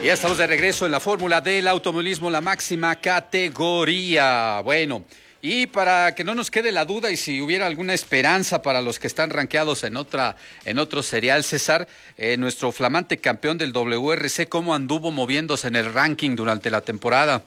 Y ya estamos de regreso en la fórmula del automovilismo, la máxima categoría. Bueno, y para que no nos quede la duda y si hubiera alguna esperanza para los que están rankeados en otro serial, César, nuestro flamante campeón del WRC, ¿cómo anduvo moviéndose en el ranking durante la temporada?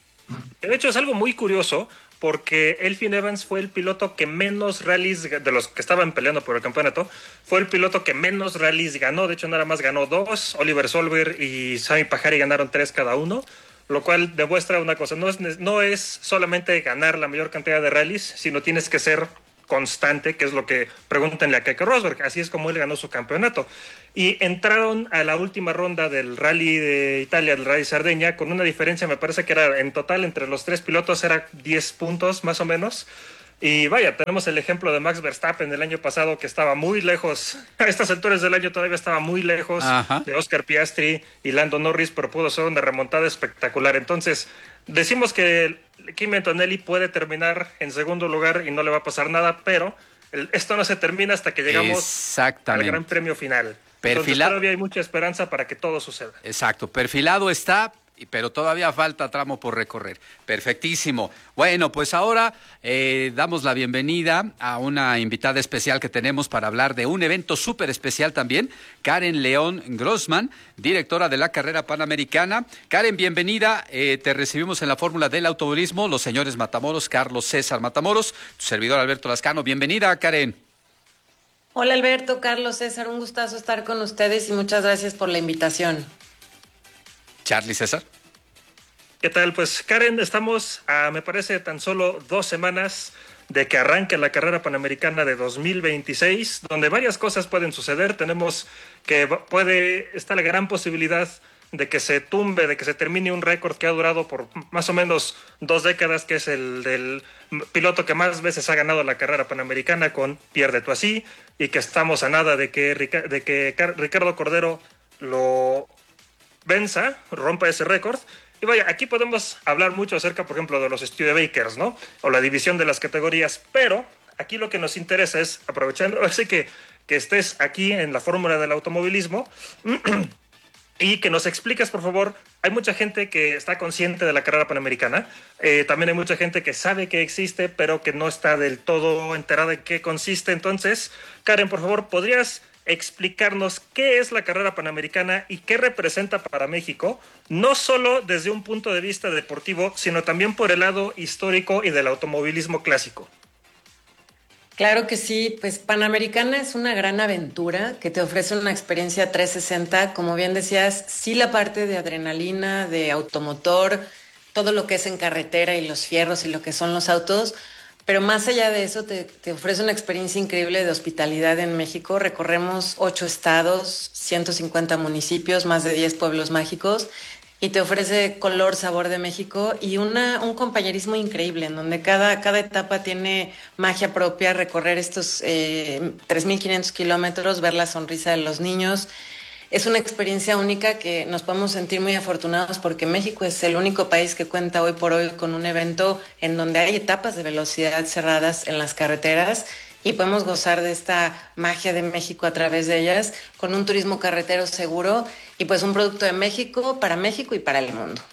De hecho, es algo muy curioso porque Elfyn Evans fue el piloto que menos rallies, de los que estaban peleando por el campeonato, fue el piloto que menos rallies ganó. De hecho, nada más ganó 2. Oliver Solberg y Sami Pajari ganaron 3 cada uno, lo cual demuestra una cosa: no es solamente ganar la mayor cantidad de rallies, sino tienes que ser constante, que es lo que pregúntenle a Keke Rosberg. Así es como él ganó su campeonato. Y entraron a la última ronda del Rally de Italia, del Rally Sardeña, con una diferencia, me parece que era en total entre los 3 pilotos, era 10 puntos más o menos. Y vaya, tenemos el ejemplo de Max Verstappen el año pasado, que estaba muy lejos, a estas alturas del año todavía estaba muy lejos. Ajá. De Oscar Piastri y Lando Norris, pero pudo ser una remontada espectacular. Entonces, decimos que Kimi Antonelli puede terminar en segundo lugar y no le va a pasar nada, pero esto no se termina hasta que llegamos al Gran Premio final. Entonces, todavía hay mucha esperanza para que todo suceda. Exacto, perfilado está, pero todavía falta tramo por recorrer. Perfectísimo. Bueno, pues ahora damos la bienvenida a una invitada especial que tenemos para hablar de un evento súper especial también, Karen León Grossman, directora de la carrera panamericana. Karen, bienvenida. Te recibimos en la fórmula del automovilismo, los señores Matamoros, Carlos César Matamoros, tu servidor Alberto Lascano. Bienvenida, Karen. Hola Alberto, Carlos, César, un gustazo estar con ustedes y muchas gracias por la invitación. Charlie, César. ¿Qué tal? Pues Karen, estamos a, me parece, tan solo 2 semanas de que arranque la carrera panamericana de 2026, donde varias cosas pueden suceder. Tenemos que está la gran posibilidad de que se tumbe, de que se termine un récord que ha durado por más o menos 2 décadas, que es el del piloto que más veces ha ganado la carrera panamericana, con Pierre de Toisy, y que estamos a nada de que Ricardo Cordero lo venza, rompa ese récord. Y vaya, aquí podemos hablar mucho acerca, por ejemplo, de los Studebakers, ¿no? O la división de las categorías, pero aquí lo que nos interesa es, aprovechando, así que estés aquí en la fórmula del automovilismo, y que nos expliques, por favor. Hay mucha gente que está consciente de la carrera panamericana, también hay mucha gente que sabe que existe, pero que no está del todo enterada de qué consiste. Entonces, Karen, por favor, ¿podrías explicarnos qué es la carrera panamericana y qué representa para México, no solo desde un punto de vista deportivo, sino también por el lado histórico y del automovilismo clásico? Claro que sí, pues Panamericana es una gran aventura que te ofrece una experiencia 360, como bien decías, sí, la parte de adrenalina, de automotor, todo lo que es en carretera y los fierros y lo que son los autos, pero más allá de eso te ofrece una experiencia increíble de hospitalidad en México. Recorremos 8 estados, 150 municipios, más de 10 pueblos mágicos, y te ofrece color, sabor de México y un compañerismo increíble, en donde cada etapa tiene magia propia. Recorrer estos 3.500 kilómetros, ver la sonrisa de los niños, es una experiencia única que nos podemos sentir muy afortunados, porque México es el único país que cuenta hoy por hoy con un evento en donde hay etapas de velocidad cerradas en las carreteras y podemos gozar de esta magia de México a través de ellas, con un turismo carretero seguro y pues un producto de México y para el mundo.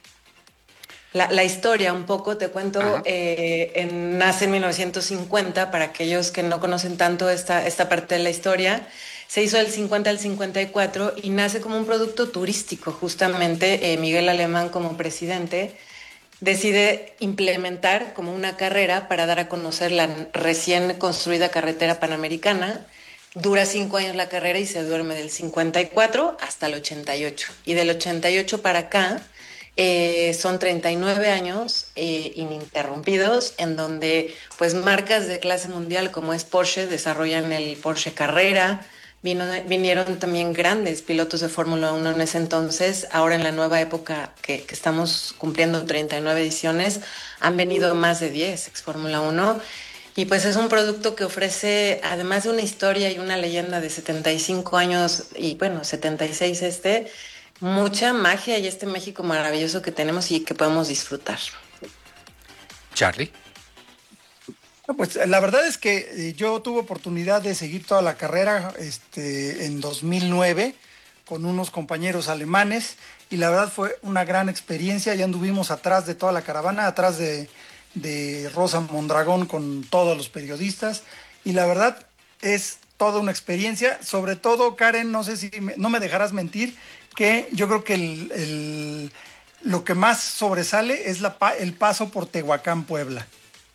La historia, un poco, te cuento, nace en 1950, para aquellos que no conocen tanto esta parte de la historia. Se hizo del 50 al 54 y nace como un producto turístico. Justamente Miguel Alemán, como presidente, decide implementar como una carrera para dar a conocer la recién construida carretera panamericana. Dura 5 años la carrera y se duerme del 54 hasta el 88. Y del 88 para acá son 39 años ininterrumpidos, en donde pues marcas de clase mundial como es Porsche desarrollan el Porsche Carrera. Vinieron también grandes pilotos de Fórmula 1 en ese entonces. Ahora, en la nueva época que estamos cumpliendo 39 ediciones, han venido más de 10 ex Fórmula 1. Y pues es un producto que ofrece, además de una historia y una leyenda de 75 años, y bueno, 76 mucha magia y este México maravilloso que tenemos y que podemos disfrutar. Charlie. Pues la verdad es que yo tuve oportunidad de seguir toda la carrera en 2009 con unos compañeros alemanes y la verdad fue una gran experiencia. Ya anduvimos atrás de toda la caravana, atrás de Rosa Mondragón con todos los periodistas y la verdad es toda una experiencia. Sobre todo, Karen, no sé si no me dejarás mentir, que yo creo que lo que más sobresale es el paso por Tehuacán, Puebla.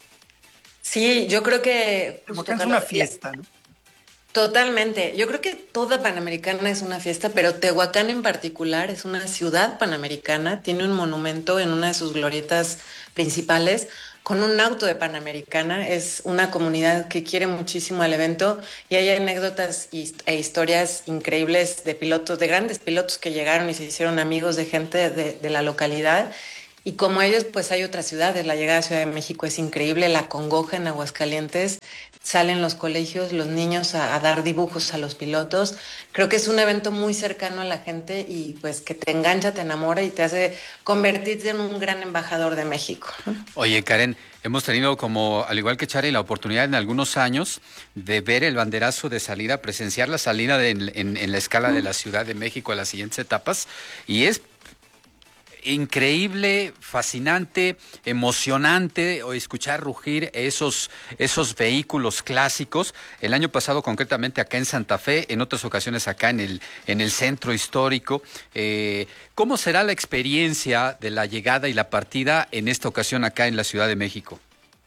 Sí, yo creo que... Tehuacán es una fiesta, ¿no? Totalmente. Yo creo que toda Panamericana es una fiesta, pero Tehuacán en particular es una ciudad panamericana, tiene un monumento en una de sus glorietas principales con un auto de Panamericana. Es una comunidad que quiere muchísimo al evento y hay anécdotas e historias increíbles de pilotos, de grandes pilotos que llegaron y se hicieron amigos de gente de la localidad. Y como ellos, pues hay otras ciudades. La llegada a Ciudad de México es increíble, la congoja en Aguascalientes, salen los colegios, los niños a dar dibujos a los pilotos. Creo que es un evento muy cercano a la gente y pues que te engancha, te enamora y te hace convertirte en un gran embajador de México. Oye, Karen, hemos tenido como, al igual que Chari, la oportunidad en algunos años de ver el banderazo de salida, presenciar la salida en la escala de la Ciudad de México a las siguientes etapas, y es increíble, fascinante, emocionante o escuchar rugir esos vehículos clásicos. El año pasado, concretamente acá en Santa Fe, en otras ocasiones acá en el centro histórico. ¿Cómo será la experiencia de la llegada y la partida en esta ocasión acá en la Ciudad de México?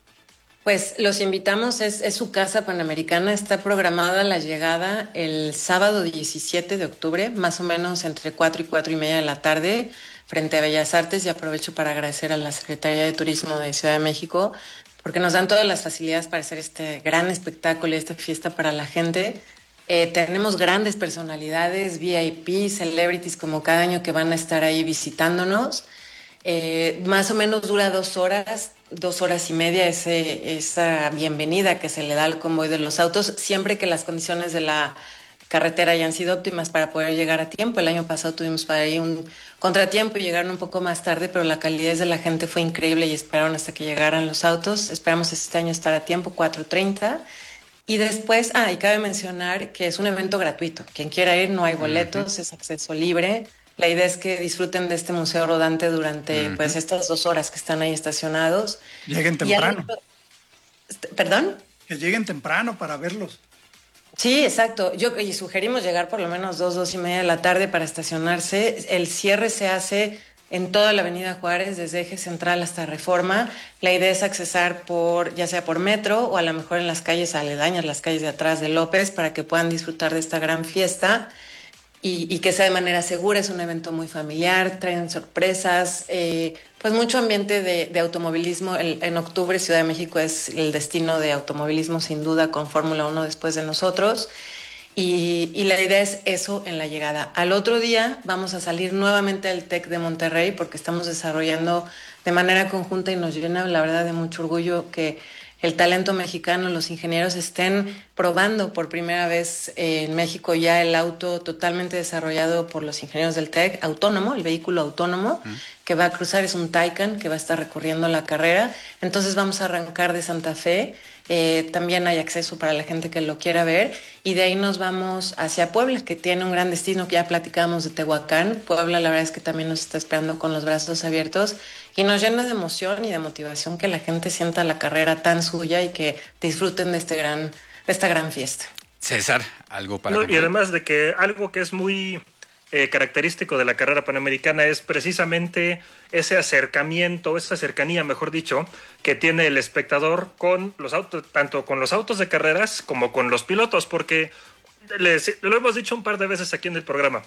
Pues los invitamos, es su casa Panamericana, está programada la llegada el sábado 17 de octubre, más o menos entre 4 y 4:30 de la tarde, frente a Bellas Artes, y aprovecho para agradecer a la Secretaría de Turismo de Ciudad de México, porque nos dan todas las facilidades para hacer este gran espectáculo y esta fiesta para la gente. Tenemos grandes personalidades, VIP, celebrities, como cada año que van a estar ahí visitándonos. Más o menos dura 2 horas, 2 horas y media esa bienvenida que se le da al convoy de los autos, siempre que las condiciones de la carretera hayan sido óptimas para poder llegar a tiempo. El año pasado tuvimos para ahí un contratiempo y llegaron un poco más tarde, pero la calidez de la gente fue increíble y esperaron hasta que llegaran los autos. Esperamos este año estar a tiempo, 4:30. Y después, y cabe mencionar que es un evento gratuito. Quien quiera ir, no hay boletos, es acceso libre. La idea es que disfruten de este museo rodante durante pues estas 2 horas que están ahí estacionados. Lleguen temprano. ¿Perdón? Que lleguen temprano para verlos. Sí, exacto. Y sugerimos llegar por lo menos 2:30 de la tarde para estacionarse. El cierre se hace en toda la Avenida Juárez, desde Eje Central hasta Reforma. La idea es accesar ya sea por metro o a lo mejor en las calles aledañas, las calles de atrás de López, para que puedan disfrutar de esta gran fiesta. Y que sea de manera segura. Es un evento muy familiar, traen sorpresas, pues mucho ambiente de automovilismo. En octubre Ciudad de México es el destino de automovilismo sin duda, con Fórmula 1 después de nosotros. Y la idea es eso en la llegada. Al otro día vamos a salir nuevamente al TEC de Monterrey porque estamos desarrollando de manera conjunta y nos llena la verdad de mucho orgullo que el talento mexicano, los ingenieros estén probando por primera vez en México ya el auto totalmente desarrollado por los ingenieros del TEC, autónomo, el vehículo autónomo que va a cruzar, es un Taycan que va a estar recorriendo la carrera. Entonces vamos a arrancar de Santa Fe, también hay acceso para la gente que lo quiera ver, y de ahí nos vamos hacia Puebla, que tiene un gran destino, que ya platicábamos de Tehuacán. Puebla la verdad es que también nos está esperando con los brazos abiertos y nos llena de emoción y de motivación que la gente sienta la carrera tan suya y que disfruten de esta gran fiesta. César, algo para... No, y además de que algo que es muy característico de la carrera panamericana es precisamente ese acercamiento, esa cercanía, mejor dicho, que tiene el espectador con los autos, tanto con los autos de carreras como con los pilotos, porque lo hemos dicho un par de veces aquí en el programa,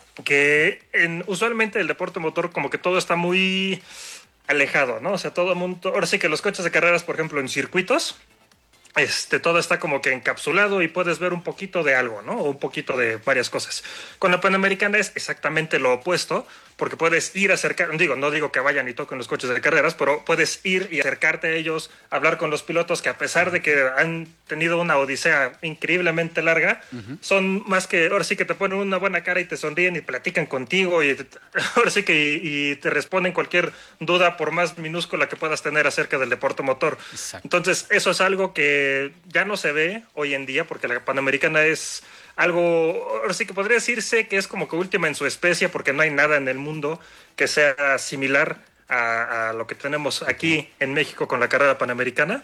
que usualmente el deporte motor como que todo está muy alejado, ¿no? O sea, todo el mundo, ahora sí que los coches de carreras, por ejemplo, en circuitos, todo está como que encapsulado y puedes ver un poquito de algo, ¿no? O un poquito de varias cosas. Con la Panamericana es exactamente lo opuesto, porque puedes ir a acercar, no digo que vayan y toquen los coches de carreras, pero puedes ir y acercarte a ellos, hablar con los pilotos que a pesar de que han tenido una odisea increíblemente larga, son más que, ahora sí que te ponen una buena cara y te sonríen y platican contigo y ahora sí que y te responden cualquier duda por más minúscula que puedas tener acerca del deporte motor. Exacto. Entonces eso es algo que ya no se ve hoy en día porque la Panamericana es algo, ahora sí que podría decirse que es como que última en su especie, porque no hay nada en el mundo que sea similar a lo que tenemos aquí en México con la carrera panamericana.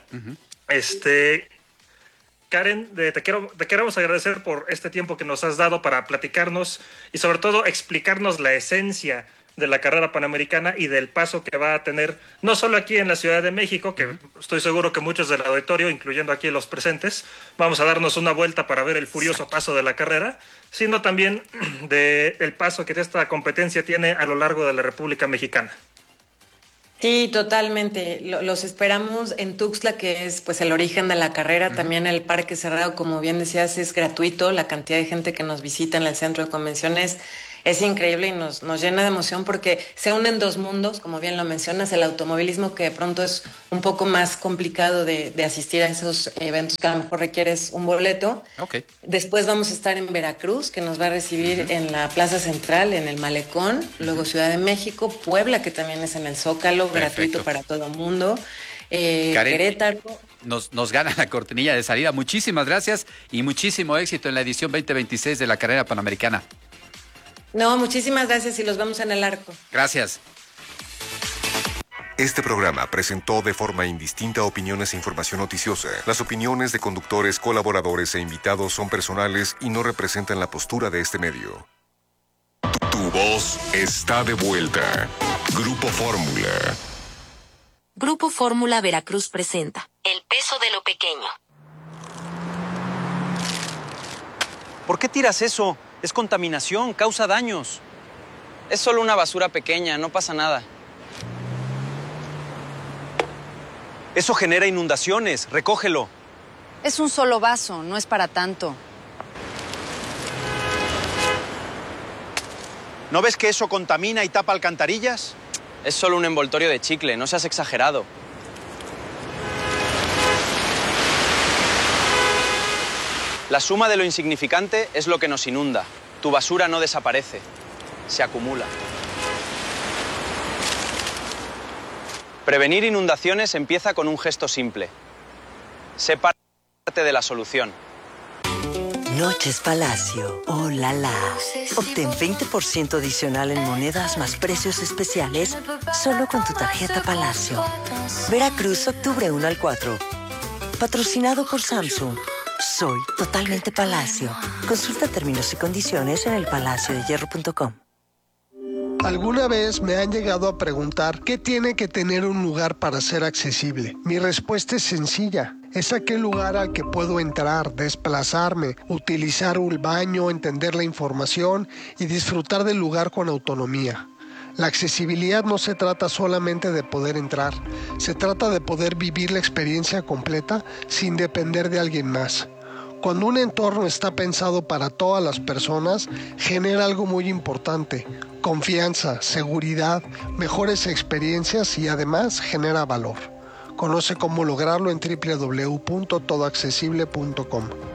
Karen, te queremos agradecer por este tiempo que nos has dado para platicarnos y sobre todo explicarnos la esencia de la carrera panamericana y del paso que va a tener, no solo aquí en la Ciudad de México, que estoy seguro que muchos del auditorio, incluyendo aquí los presentes, vamos a darnos una vuelta para ver el furioso paso de la carrera, sino también del paso que esta competencia tiene a lo largo de la República Mexicana. Sí, totalmente. Los esperamos en Tuxtla, que es pues el origen de la carrera. También el Parque Cerrado, como bien decías, es gratuito. La cantidad de gente que nos visita en el centro de convenciones es increíble y nos llena de emoción porque se unen dos mundos, como bien lo mencionas, el automovilismo, que de pronto es un poco más complicado de asistir a esos eventos que a lo mejor requieres un boleto. Okay. Después vamos a estar en Veracruz, que nos va a recibir en la Plaza Central, en el Malecón, luego Ciudad de México, Puebla, que también es en el Zócalo, gratuito para todo el mundo. Karen, Querétaro. Nos gana la cortinilla de salida. Muchísimas gracias y muchísimo éxito en la edición 2026 de la carrera panamericana. No, muchísimas gracias y los vemos en el arco. Gracias. Este programa presentó de forma indistinta opiniones e información noticiosa. Las opiniones de conductores, colaboradores e invitados son personales y no representan la postura de este medio. Tu voz está de vuelta. Grupo Fórmula. Grupo Fórmula Veracruz presenta El peso de lo pequeño. ¿Por qué tiras eso? Es contaminación, causa daños. Es solo una basura pequeña, no pasa nada. Eso genera inundaciones, recógelo. Es un solo vaso, no es para tanto. ¿No ves que eso contamina y tapa alcantarillas? Es solo un envoltorio de chicle, no seas exagerado. La suma de lo insignificante es lo que nos inunda. Tu basura no desaparece, se acumula. Prevenir inundaciones empieza con un gesto simple. Sé parte de la solución. Noches Palacio. ¡Oh, la la! Obtén 20% adicional en monedas más precios especiales solo con tu tarjeta Palacio. Veracruz, octubre 1 al 4. Patrocinado por Samsung. Soy totalmente Palacio. Consulta términos y condiciones en elpalaciodehierro.com. Alguna vez me han llegado a preguntar qué tiene que tener un lugar para ser accesible. Mi respuesta es sencilla. Es aquel lugar al que puedo entrar, desplazarme, utilizar un baño, entender la información y disfrutar del lugar con autonomía. La accesibilidad no se trata solamente de poder entrar, se trata de poder vivir la experiencia completa sin depender de alguien más. Cuando un entorno está pensado para todas las personas, genera algo muy importante: confianza, seguridad, mejores experiencias y además genera valor. Conoce cómo lograrlo en www.todoaccesible.com.